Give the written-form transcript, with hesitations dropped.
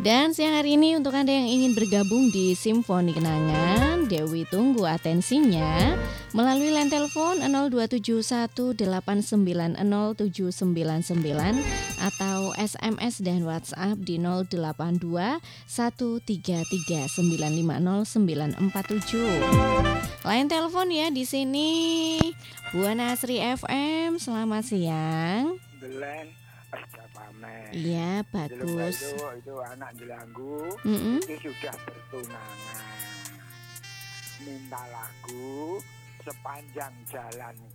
Dan siang hari ini untuk Anda yang ingin bergabung di Simfoni Kenangan, Dewi tunggu atensinya melalui line telepon 02718907999 atau SMS dan WhatsApp di 082133950947. Line telepon ya di sini. Buana Asri FM, selamat siang. Belen pamer. Iya, bagus. Itu anak jelanggu itu sudah bertunangan. Minta lagu sepanjang jalan